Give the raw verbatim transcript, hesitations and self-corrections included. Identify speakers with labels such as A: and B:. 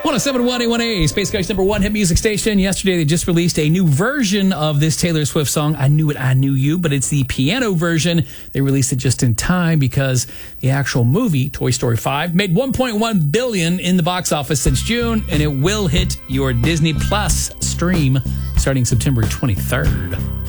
A: one oh seven point one A one A, Space Coast number one hit music station. Yesterday, they just released a new version of this Taylor Swift song, I Knew It, I Knew You, but it's the piano version. They released it just in time because the actual movie, Toy Story five, made one point one billion dollars in the box office since June, and it will hit your Disney Plus stream starting September twenty-third.